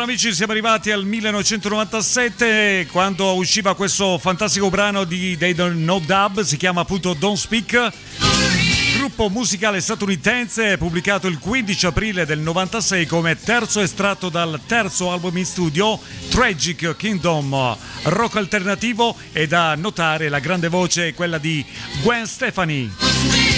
Allora amici, siamo arrivati al 1997 quando usciva questo fantastico brano dei No Dub, si chiama appunto Don't Speak, gruppo musicale statunitense, pubblicato il 15 aprile del 96 come terzo estratto dal terzo album in studio Tragic Kingdom, rock alternativo, e da notare la grande voce, quella di Gwen Stefani.